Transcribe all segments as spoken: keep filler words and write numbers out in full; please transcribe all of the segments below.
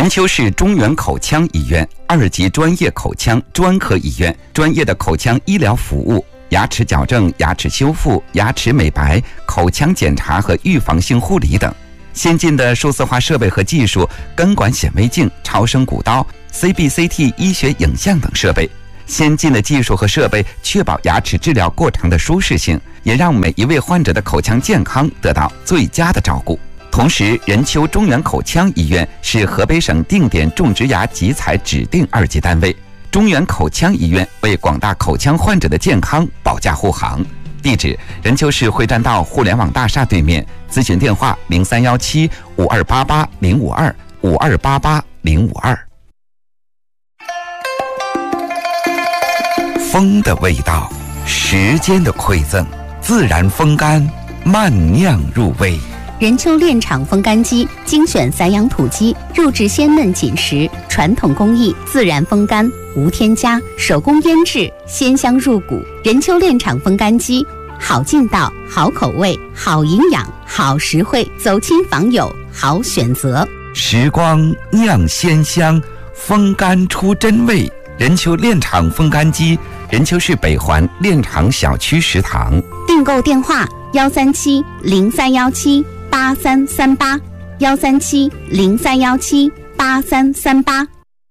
任丘市中原口腔医院二级专业口腔专科医院，专业的口腔医疗服务、牙齿矫正、牙齿修复、牙齿美白、口腔检查和预防性护理等。先进的数字化设备和技术，根管显微镜、超声骨刀、C B C T 医学影像等设备。先进的技术和设备确保牙齿治疗过程的舒适性，也让每一位患者的口腔健康得到最佳的照顾。同时，任丘中原口腔医院是河北省定点种植牙集采指定二级单位。中原口腔医院为广大口腔患者的健康保驾护航。地址：任丘市会栈道互联网大厦对面。咨询电话：零三幺七五二八八零五二五二八八零五二。风的味道，时间的馈赠，自然风干，慢酿入味。 任丘炼厂风干机精选散养土鸡，肉质鲜嫩紧实，传统工艺，自然风干，无添加，手工腌制，鲜香入骨。任丘炼厂风干机，好劲道，好口味，好营养，好实惠，走亲访友，好选择。 时光酿鲜香，风干出真味。任丘炼厂风干机，任丘市北环炼厂小区食堂。 订购电话：幺三七零三幺七八三三八，幺三七零三幺七八三三八。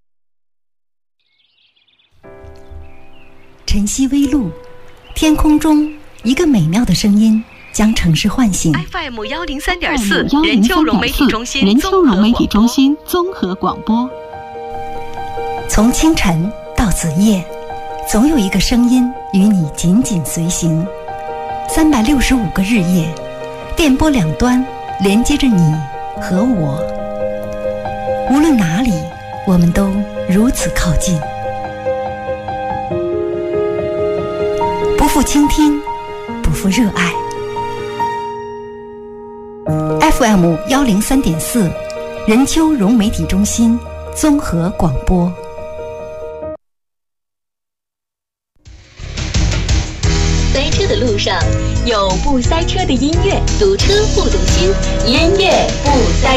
晨曦微露，天空中一个美妙的声音将城市唤醒。 F M 幺零三点四，任丘融媒体中心， 任丘融媒体中心综合广播。 从清晨到子夜，总有一个声音与你紧紧随行。三百六十五个日夜，电波两端连接着你和我。无论哪里，我们都如此靠近。不负倾听，不负热爱。F M 幺零三点四，任丘融媒体中心综合广播。 塞车的路上有不塞车的音乐，堵车不堵心，音乐不塞